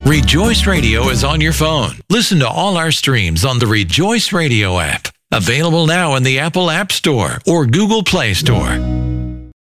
Rejoice Radio is on your phone. Listen to all our streams on the Rejoice Radio app. Available now in the Apple App Store or Google Play Store.